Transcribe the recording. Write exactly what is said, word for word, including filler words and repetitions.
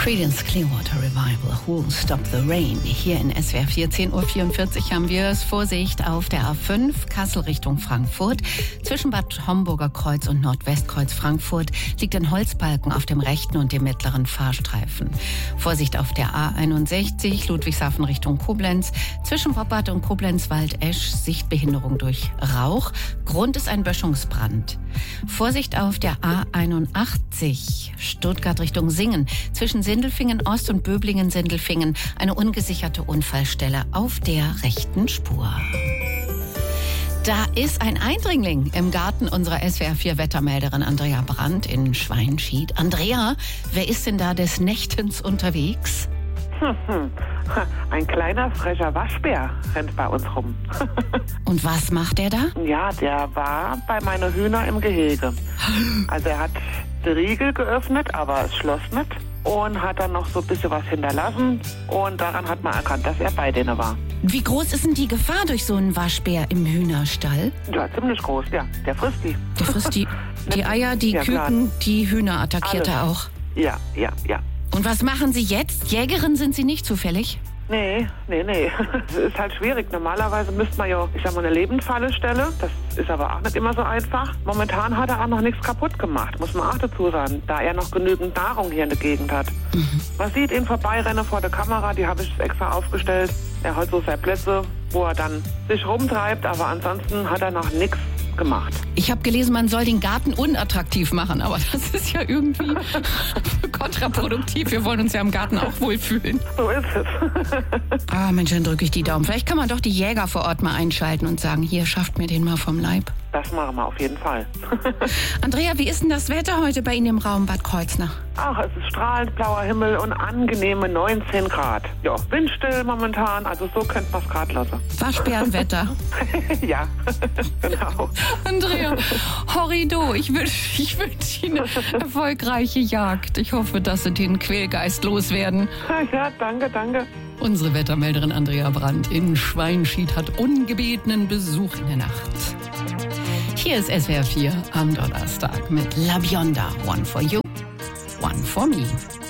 Creedence Clearwater Revival, Who'll Stop the Rain. Hier in S W R vier, zehn Uhr vierundvierzig haben wir es. Vorsicht auf der A fünf, Kassel Richtung Frankfurt. Zwischen Bad Homburger Kreuz und Nordwestkreuz Frankfurt liegt ein Holzbalken auf dem rechten und dem mittleren Fahrstreifen. Vorsicht auf der A einundsechzig, Ludwigshafen Richtung Koblenz. Zwischen Poppart und Koblenz-Waldesch, Sichtbehinderung durch Rauch. Grund ist ein Böschungsbrand. Vorsicht auf der A einundachtzig, Stuttgart Richtung Singen. Zwischen Sindelfingen Ost und Böblingen-Sindelfingen eine ungesicherte Unfallstelle auf der rechten Spur. Da ist ein Eindringling im Garten unserer S W R vier Wettermelderin Andrea Brandt in Schweinschied. Andrea, wer ist denn da des Nächtens unterwegs? Hm, hm. Ein kleiner, frecher Waschbär rennt bei uns rum. Und was macht er da? Ja, der war bei meinen Hühner im Gehege. Also er hat den Riegel geöffnet, aber es schloss nicht. Und hat dann noch so ein bisschen was hinterlassen. Und daran hat man erkannt, dass er bei denen war. Wie groß ist denn die Gefahr durch so einen Waschbär im Hühnerstall? Ja, ziemlich groß, ja. Der frisst die. Der frisst die, die Eier, die ja, Küken, klar. die Hühner attackiert Alles. er auch. Ja, ja, ja. Und was machen Sie jetzt? Jägerin sind Sie nicht zufällig? Nee, nee, nee. Es ist halt schwierig. Normalerweise müsste man ja, ich sag mal, eine Lebendfalle stellen. Das ist aber auch nicht immer so einfach. Momentan hat er auch noch nichts kaputt gemacht, muss man auch dazu sagen, da er noch genügend Nahrung hier in der Gegend hat. Mhm. Man sieht ihn vorbeirennen vor der Kamera, die habe ich extra aufgestellt. Er hat so seine Plätze, wo er dann sich rumtreibt, aber ansonsten hat er noch nichts gemacht. Ich habe gelesen, man soll den Garten unattraktiv machen, aber das ist ja irgendwie kontraproduktiv. Wir wollen uns ja im Garten auch wohlfühlen. So ist es. Ah, Mensch, dann drücke ich die Daumen. Vielleicht kann man doch die Jäger vor Ort mal einschalten und sagen, hier, schafft mir den mal vom Leib. Das machen wir auf jeden Fall. Andrea, wie ist denn das Wetter heute bei Ihnen im Raum Bad Kreuznach? Ach, es ist strahlend blauer Himmel und angenehme neunzehn Grad. Ja, windstill momentan, also so könnte man es gerade lassen. Waschbärenwetter. Ja, genau. Andrea, horrido, ich wünsche ich wünsch Ihnen eine erfolgreiche Jagd. Ich hoffe, dass Sie den Quälgeist loswerden. Ja, danke, danke. Unsere Wettermelderin Andrea Brandt in Schweinschied hat ungebetenen Besuch in der Nacht. Hier ist S W R vier am Donnerstag mit La Bionda. One for you, one for me.